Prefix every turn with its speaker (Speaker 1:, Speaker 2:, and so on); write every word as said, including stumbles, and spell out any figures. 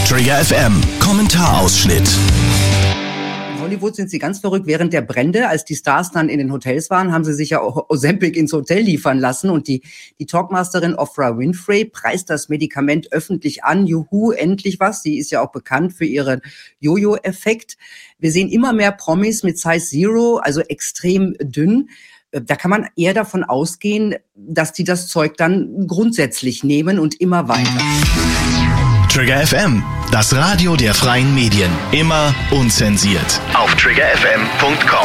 Speaker 1: Trigger F M, Kommentarausschnitt.
Speaker 2: In Hollywood sind sie ganz verrückt. Während der Brände, als die Stars dann in den Hotels waren, haben sie sich ja auch Ozempic ins Hotel liefern lassen. Und die, die Talkmasterin Oprah Winfrey preist das Medikament öffentlich an. Juhu, endlich was. Sie ist ja auch bekannt für ihren Jojo-Effekt. Wir sehen immer mehr Promis mit Size Zero, also extrem dünn. Da kann man eher davon ausgehen, dass die das Zeug dann grundsätzlich nehmen und immer weiter.
Speaker 1: Trigger F M, das Radio der freien Medien. Immer unzensiert. Auf trigger f m punkt com.